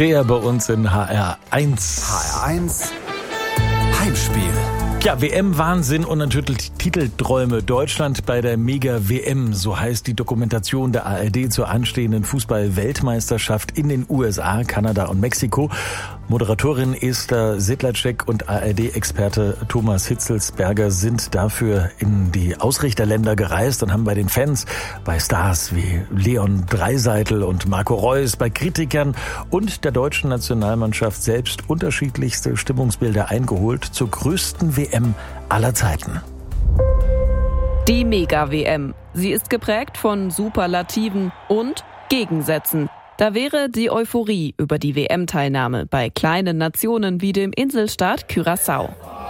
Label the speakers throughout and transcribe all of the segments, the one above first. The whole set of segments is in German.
Speaker 1: Shea bei uns in HR1.
Speaker 2: HR1 Heimspiel.
Speaker 1: Ja, WM-Wahnsinn und natürlich Titelträume. Deutschland bei der Mega-WM, so heißt die Dokumentation der ARD zur anstehenden Fußball-Weltmeisterschaft in den USA, Kanada und Mexiko. Moderatorin Esther Sedlacek und ARD-Experte Thomas Hitzelsberger sind dafür in die Ausrichterländer gereist und haben bei den Fans, bei Stars wie Leon Dreiseitel und Marco Reus, bei Kritikern und der deutschen Nationalmannschaft selbst unterschiedlichste Stimmungsbilder eingeholt zur größten WM aller Zeiten.
Speaker 3: Die Mega-WM. Sie ist geprägt von Superlativen und Gegensätzen. Da wäre die Euphorie über die WM-Teilnahme bei kleinen Nationen wie dem Inselstaat Curaçao.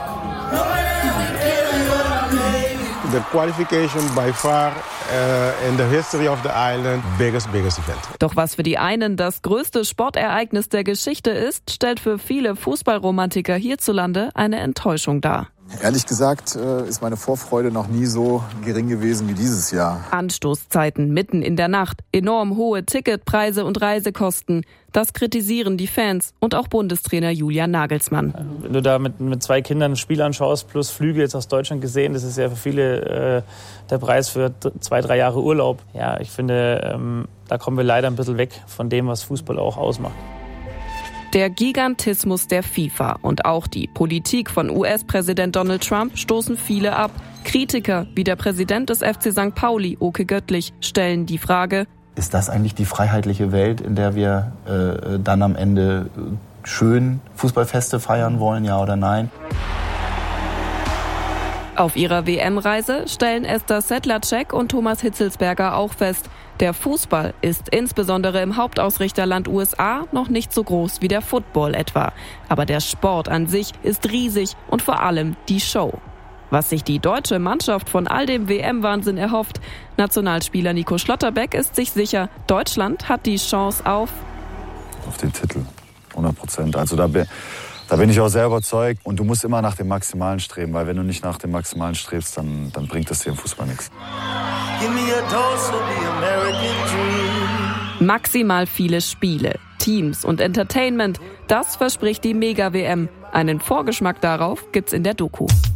Speaker 4: The qualification by far in the history of the island biggest event.
Speaker 3: Doch was für die einen das größte Sportereignis der Geschichte ist, stellt für viele Fußballromantiker hierzulande eine Enttäuschung dar.
Speaker 2: Ehrlich gesagt ist meine Vorfreude noch nie so gering gewesen wie dieses Jahr.
Speaker 3: Anstoßzeiten mitten in der Nacht, enorm hohe Ticketpreise und Reisekosten. Das kritisieren die Fans und auch Bundestrainer Julian Nagelsmann.
Speaker 5: Wenn du da mit 2 Kindern ein Spiel anschaust, plus Flüge jetzt aus Deutschland gesehen, das ist ja für viele der Preis für 2-3 Jahre Urlaub. Ja, ich finde, da kommen wir leider ein bisschen weg von dem, was Fußball auch ausmacht.
Speaker 3: Der Gigantismus der FIFA und auch die Politik von US-Präsident Donald Trump stoßen viele ab. Kritiker wie der Präsident des FC St. Pauli, Oke Göttlich, stellen die Frage:
Speaker 6: Ist das eigentlich die freiheitliche Welt, in der wir dann am Ende schön Fußballfeste feiern wollen, ja oder nein?
Speaker 3: Auf ihrer WM-Reise stellen Esther Sedlacek und Thomas Hitzelsberger auch fest, der Fußball ist insbesondere im Hauptausrichterland USA noch nicht so groß wie der Football etwa. Aber der Sport an sich ist riesig und vor allem die Show. Was sich die deutsche Mannschaft von all dem WM-Wahnsinn erhofft, Nationalspieler Nico Schlotterbeck ist sich sicher, Deutschland hat die Chance auf
Speaker 7: den Titel, 100%. Also da bin ich auch sehr überzeugt. Und du musst immer nach dem Maximalen streben, weil wenn du nicht nach dem Maximalen strebst, dann bringt das dir im Fußball nichts.
Speaker 3: Maximal viele Spiele, Teams und Entertainment, das verspricht die Mega-WM. Einen Vorgeschmack darauf gibt's in der Doku.